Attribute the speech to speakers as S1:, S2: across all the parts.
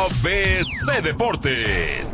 S1: ABC Deportes.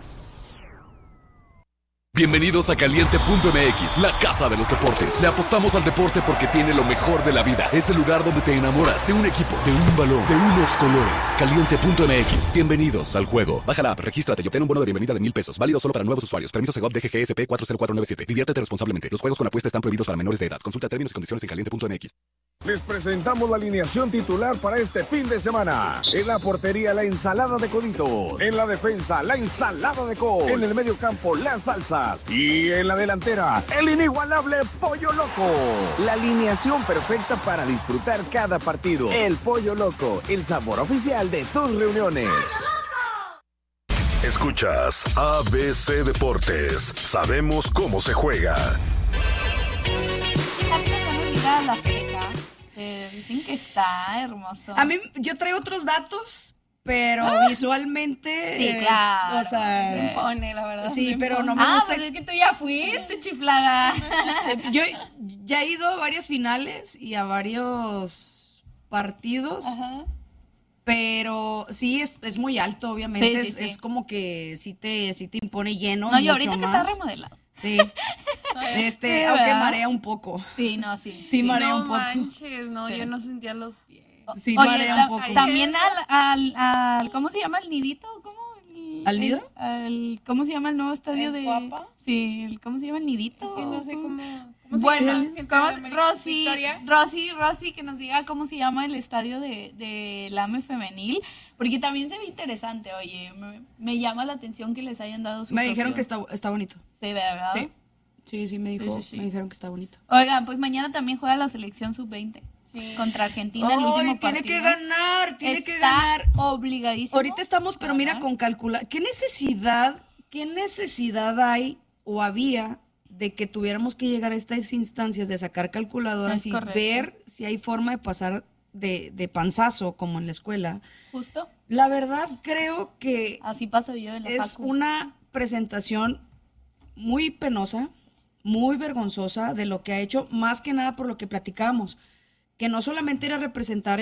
S1: Bienvenidos a Caliente.mx, la casa de los deportes. Le apostamos al deporte porque tiene lo mejor de la vida. Es el lugar donde te enamoras de un equipo, de un balón, de unos colores. Caliente.mx, bienvenidos al juego. Baja la app, regístrate y obtén un bono de bienvenida de $1,000. Válido solo para nuevos usuarios. Permiso Segov DGGSP 40497. Diviértete responsablemente. Los juegos con apuesta están prohibidos para menores de edad. Consulta términos y condiciones en Caliente.mx.
S2: Les presentamos la alineación titular para este fin de semana. En la portería, la ensalada de coditos. En la defensa, la ensalada de col. En el medio campo, la salsa. Y en la delantera, el inigualable Pollo Loco. La alineación perfecta para disfrutar cada partido. El Pollo Loco, el sabor oficial de tus reuniones.
S1: Escuchas ABC Deportes. Sabemos cómo se juega.
S3: La Azteca. Dicen que está hermoso.
S4: A mí, yo traigo otros datos, pero visualmente...
S3: Sí, claro.
S4: O sea,
S3: se impone, la verdad.
S4: Sí, pero no me gusta...
S3: pues es que tú ya fuiste, chiflada.
S4: Yo ya he ido a varias finales y a varios partidos. Ajá. Pero sí, es muy alto, obviamente. Sí. Es como que sí te impone lleno.
S3: No, y ahorita que está remodelado.
S4: Sí. Aunque marea un poco.
S3: Sí, no, sí.
S4: Sí, marea un poco.
S5: Manches, no, sí. Yo no sentía los pies.
S4: Sí, marea un poco.
S3: También al ¿cómo se llama el nidito? ¿Cómo?
S4: ¿Al nido?
S3: ¿Cómo se llama el nuevo estadio de
S5: Guapa?
S3: Sí, ¿cómo se llama el nidito?
S5: Es que no sé cómo
S3: bueno,
S5: se
S3: Rosy, que nos diga cómo se llama el estadio de la AME femenil, porque también se ve interesante, oye, me llama la atención que les hayan dado su
S4: Me dijeron que está bonito.
S3: Sí, ¿verdad?
S4: Sí, me dijo, sí. Me dijeron que está bonito.
S3: Oigan, pues mañana también juega la selección sub-20. Sí. Contra Argentina el último partido.
S4: Tiene que ganar.
S3: Obligadísimo.
S4: Ahorita estamos, pero mira, con calcular. ¿Qué necesidad hay o había de que tuviéramos que llegar a estas instancias de sacar calculadoras y ver si hay forma de pasar de panzazo como en la escuela?
S3: Justo.
S4: La verdad creo que
S3: así paso yo en la
S4: es una presentación muy penosa, muy vergonzosa de lo que ha hecho, más que nada por lo que platicábamos, que no solamente era representar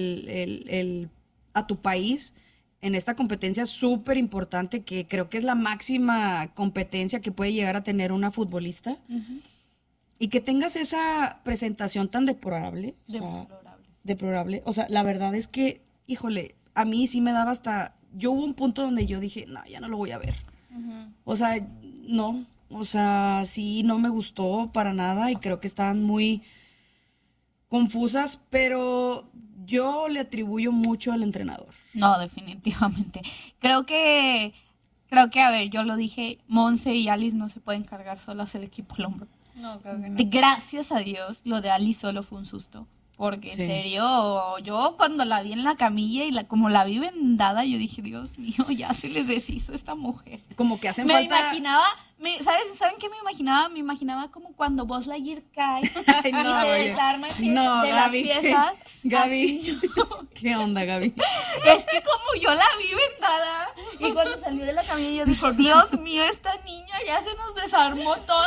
S4: a tu país en esta competencia súper importante, que creo que es la máxima competencia que puede llegar a tener una futbolista, y que tengas esa presentación tan deplorable. Deplorable. O sea, la verdad es que, híjole, a mí sí me daba hasta... Yo hubo un punto donde yo dije, no, ya no lo voy a ver. O sea, no. O sea, sí, no me gustó para nada y creo que estaban muy confusas, pero yo le atribuyo mucho al entrenador.
S3: No, definitivamente. Creo que, a ver, yo lo dije, Monse y Alice no se pueden cargar solas el equipo al hombro.
S5: No, creo que no.
S3: Gracias a Dios, lo de Alice solo fue un susto. Porque en serio, yo cuando la vi en la camilla y como la vi vendada, yo dije, Dios mío, ya se les deshizo esta mujer.
S4: Como que hacen
S3: falta...
S4: Me
S3: imaginaba, ¿saben qué me imaginaba? Me imaginaba como cuando Buzz Lightyear cae
S4: Ay, no,
S3: y se desarma de
S4: Gaby,
S3: las piezas.
S4: Gaby, ¿qué onda, Gaby?
S3: Es que como yo la vi vendada y cuando salió de la camilla yo dije, Dios mío, esta niña ya se nos desarmó toda.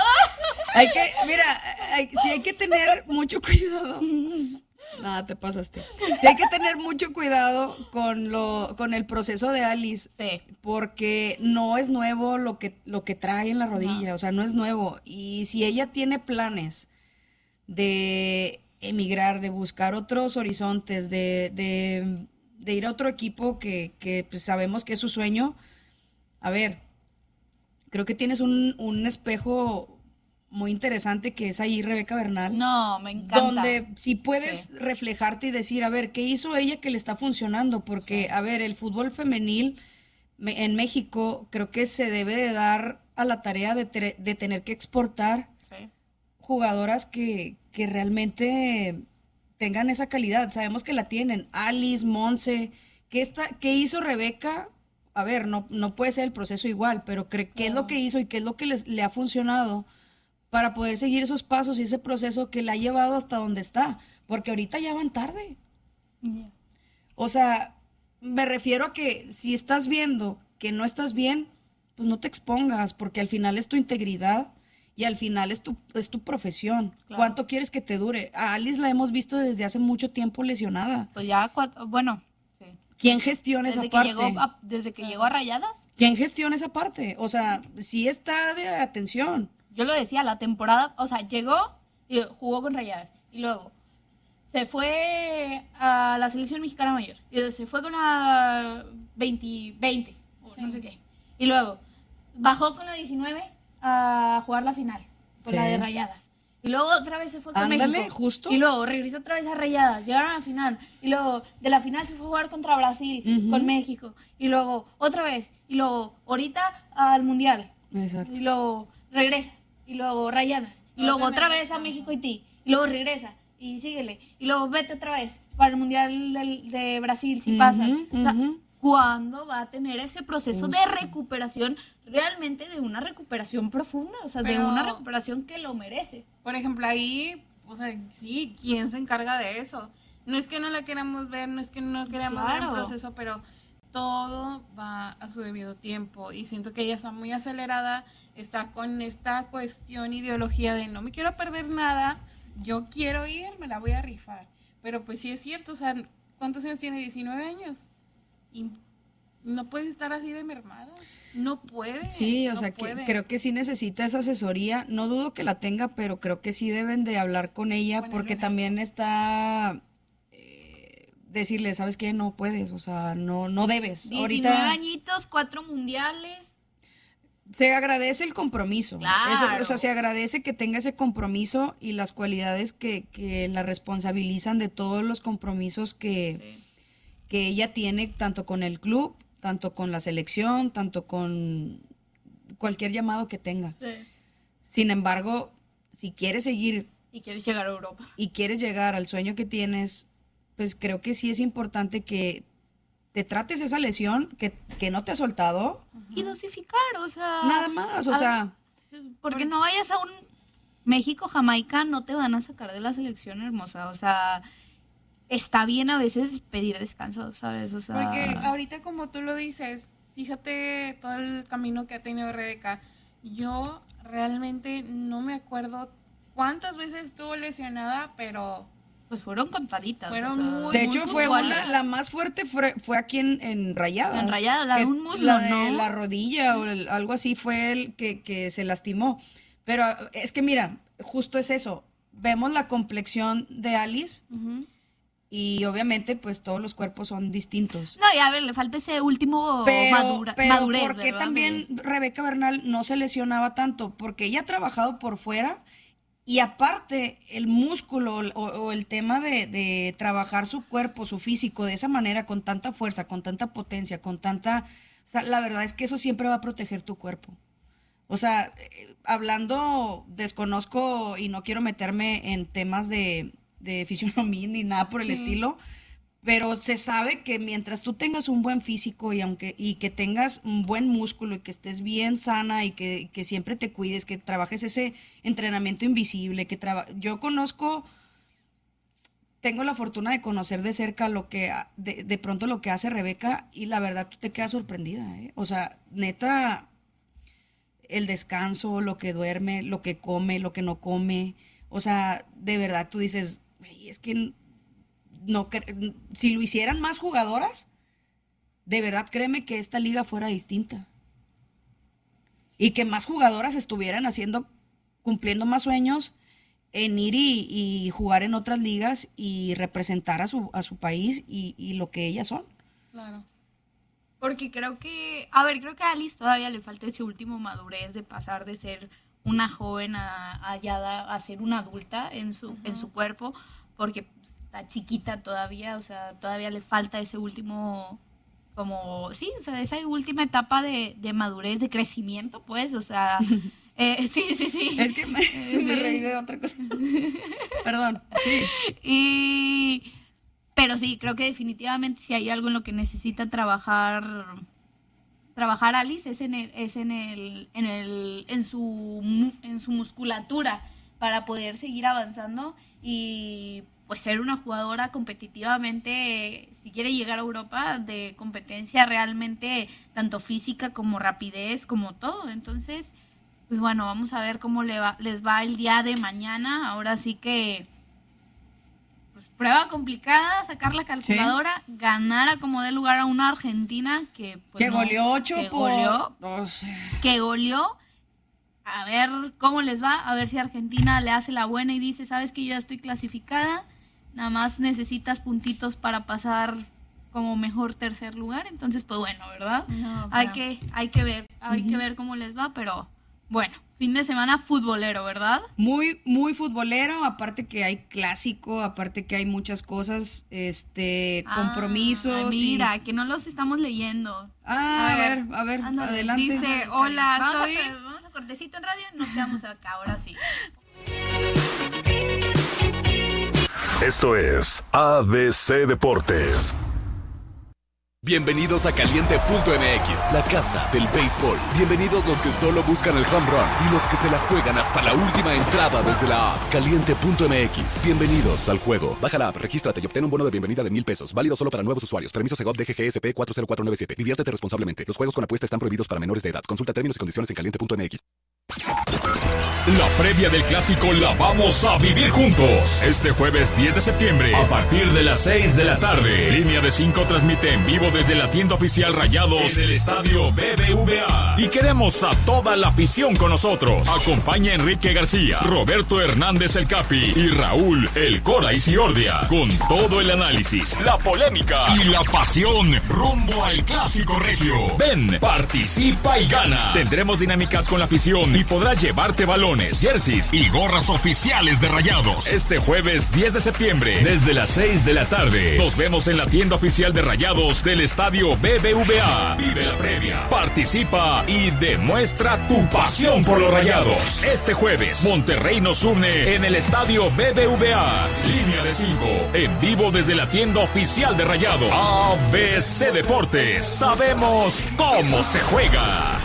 S4: Sí hay que tener mucho cuidado. Nada, te pasaste. Sí hay que tener mucho cuidado con el proceso de Alice.
S3: Sí.
S4: Porque no es nuevo lo que trae en la rodilla. No. O sea, no es nuevo. Y si ella tiene planes de emigrar, de buscar otros horizontes, de ir a otro equipo que pues sabemos que es su sueño, a ver, creo que tienes un espejo muy interesante que es ahí Rebeca Bernal.
S3: No, me encanta.
S4: Donde sí puedes reflejarte y decir, a ver, ¿qué hizo ella que le está funcionando? Porque, a ver, el fútbol femenil en México creo que se debe de dar a la tarea de tener que exportar jugadoras que realmente tengan esa calidad. Sabemos que la tienen. Alice, Monse. ¿Qué hizo Rebeca? A ver, no puede ser el proceso igual, pero ¿qué es lo que hizo y qué es lo que le ha funcionado para poder seguir esos pasos y ese proceso que la ha llevado hasta donde está? Porque ahorita ya van tarde. Yeah. O sea, me refiero a que si estás viendo que no estás bien, pues no te expongas, porque al final es tu integridad y al final es tu profesión. Claro. ¿Cuánto quieres que te dure? A Alice la hemos visto desde hace mucho tiempo lesionada.
S3: Pues ya, bueno...
S4: ¿Quién gestiona esa parte?
S3: Desde que llegó a Rayadas.
S4: ¿Quién gestiona esa parte? O sea, sí está de atención.
S3: Yo lo decía, la temporada, o sea, llegó y jugó con Rayadas. Y luego se fue a la selección mexicana mayor. Y luego se fue con la 20, o no sé qué. Y luego bajó con la 19 a jugar la final, con la de Rayadas. Y luego otra vez se fue con México.
S4: Justo.
S3: Y luego regresó otra vez a Rayadas. Llegaron a la final. Y luego de la final se fue a jugar contra Brasil, con México. Y luego otra vez. Y luego ahorita al Mundial.
S4: Exacto.
S3: Y luego regresa. Y luego Rayadas. Y luego otra vez a México y ti. Y luego regresa. Y síguele. Y luego vete otra vez para el Mundial de Brasil si pasa. O sea, ¿cuándo va a tener ese proceso de recuperación, realmente de una recuperación profunda? O sea, de una recuperación que lo merece.
S5: Por ejemplo, ahí, o sea, sí, ¿quién se encarga de eso? No es que no la queramos ver, no es que no queramos ver el proceso, pero todo va a su debido tiempo. Y siento que ella está muy acelerada, está con esta cuestión, ideología de no me quiero perder nada, yo quiero ir, me la voy a rifar. Pero pues sí es cierto, o sea, ¿cuántos años tiene? 19 años. Y no puedes estar así de mermado. No puede.
S4: Sí, o sea, creo que sí necesita esa asesoría. No dudo que la tenga, pero creo que sí deben de hablar con ella porque también está decirle, ¿sabes qué? No puedes, o sea, no debes.
S3: 19
S4: ahorita
S3: añitos, 4 mundiales.
S4: Se agradece el compromiso.
S3: Claro.
S4: Eso, o sea, se agradece que tenga ese compromiso y las cualidades que la responsabilizan de todos los compromisos que ella tiene, tanto con el club, tanto con la selección, tanto con cualquier llamado que tenga. Sí. Sin embargo, si quieres seguir
S3: y quieres llegar a Europa
S4: y quieres llegar al sueño que tienes, pues creo que sí es importante que te trates esa lesión que no te ha soltado.
S3: Y dosificar, o sea...
S4: Nada más, o sea...
S3: Porque no vayas a un México, Jamaica, no te van a sacar de la selección, hermosa, o sea... Está bien a veces pedir descanso, ¿sabes? O sea...
S5: Porque ahorita, como tú lo dices, fíjate todo el camino que ha tenido Rebeca. Yo realmente no me acuerdo cuántas veces estuvo lesionada, pero...
S3: Pues fueron contaditas.
S4: De hecho, fue la más fuerte fue aquí en Rayadas.
S3: En Rayadas, la de un muslo,
S4: la de la rodilla o algo así fue el que se lastimó. Pero es que mira, justo es eso. Vemos la complexión de Alice... Y obviamente, pues, todos los cuerpos son distintos.
S3: No, y a ver, le falta ese último madurez.
S4: ¿Por qué también Rebeca Bernal no se lesionaba tanto? Porque ella ha trabajado por fuera y aparte el músculo o el tema de trabajar su cuerpo, su físico de esa manera, con tanta fuerza, con tanta potencia, con tanta... O sea, la verdad es que eso siempre va a proteger tu cuerpo. O sea, hablando, desconozco y no quiero meterme en temas de fisionomía ni nada por el estilo, pero se sabe que mientras tú tengas un buen físico y que tengas un buen músculo y que estés bien sana y que siempre te cuides, que trabajes ese entrenamiento invisible, yo tengo la fortuna de conocer de cerca lo que de pronto lo que hace Rebeca y la verdad tú te quedas sorprendida, ¿eh? O sea, neta, el descanso, lo que duerme, lo que come, lo que no come, o sea, de verdad tú dices, es que no, si lo hicieran más jugadoras, de verdad créeme que esta liga fuera distinta. Y que más jugadoras estuvieran cumpliendo más sueños en ir y jugar en otras ligas y representar a su país y lo que ellas son.
S5: Claro.
S3: Porque creo que a Alice todavía le falta ese último madurez de pasar de ser una joven a ser una adulta en su cuerpo, porque está chiquita todavía, o sea, todavía le falta ese último, o sea, esa última etapa de madurez, de crecimiento, pues, o sea, sí.
S4: Es que me reí de otra cosa. Perdón. Sí.
S3: Pero sí, creo que definitivamente si hay algo en lo que necesita trabajar Alice es en su musculatura para poder seguir avanzando y pues ser una jugadora competitivamente, si quiere llegar a Europa, de competencia realmente tanto física como rapidez, como todo. Entonces, pues bueno, vamos a ver cómo les va el día de mañana. Ahora sí que pues prueba complicada, sacar la calculadora, ganar a como dé lugar a una Argentina que pues, que goleó. A ver cómo les va, a ver si Argentina le hace la buena y dice, sabes que yo ya estoy clasificada, nada más necesitas puntitos para pasar como mejor tercer lugar, entonces pues bueno, ¿verdad? No, hay que ver cómo les va, pero bueno, fin de semana futbolero, ¿verdad?
S4: Muy, muy futbolero, aparte que hay clásico, aparte que hay muchas cosas, compromisos.
S3: Mira, que no los estamos leyendo.
S4: A ver, ándale, adelante.
S5: Dice, hola,
S3: vamos a cortecito en radio, nos quedamos acá, ahora sí.
S6: Esto es ABC Deportes.
S1: Bienvenidos a Caliente.mx, la casa del béisbol. Bienvenidos los que solo buscan el home run y los que se la juegan hasta la última entrada desde la app. Caliente.mx, bienvenidos al juego. Baja la app, regístrate y obtén un bono de bienvenida de $1,000. Válido solo para nuevos usuarios. Permiso Segov DGGSP 40497. Diviértete responsablemente. Los juegos con apuesta están prohibidos para menores de edad. Consulta términos y condiciones en Caliente.mx.
S7: La previa del clásico la vamos a vivir juntos. Este jueves 10 de septiembre, a partir de las 6 de la tarde. Línea de 5 transmite en vivo desde la tienda oficial Rayados en el estadio BBVA. Y queremos a toda la afición con nosotros. Acompaña a Enrique García, Roberto Hernández el Capi y Raúl el Cora Isiordia. Con todo el análisis, la polémica y la pasión rumbo al clásico regio. Ven, participa y gana. Tendremos dinámicas con la afición y podrás llevarte balones, jerseys y gorras oficiales de Rayados. Este jueves 10 de septiembre, desde las 6 de la tarde. Nos vemos en la tienda oficial de Rayados del estadio BBVA. Vive la previa, participa y demuestra tu pasión por los Rayados. Este jueves, Monterrey nos une en el estadio BBVA. Línea de 5, en vivo desde la tienda oficial de Rayados. ABC Deportes, sabemos cómo se juega.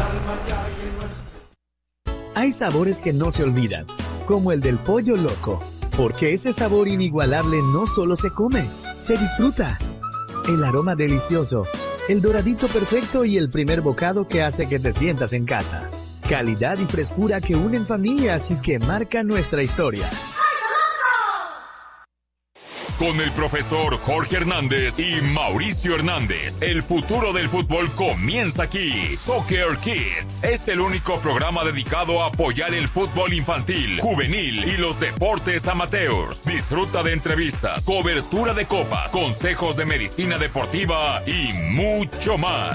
S8: Hay sabores que no se olvidan, como el del pollo loco, porque ese sabor inigualable no solo se come, se disfruta. El aroma delicioso, el doradito perfecto y el primer bocado que hace que te sientas en casa. Calidad y frescura que unen familias y que marcan nuestra historia.
S7: Con el profesor Jorge Hernández y Mauricio Hernández. El futuro del fútbol comienza aquí. Soccer Kids es el único programa dedicado a apoyar el fútbol infantil, juvenil y los deportes amateurs. Disfruta de entrevistas, cobertura de copas, consejos de medicina deportiva y mucho más.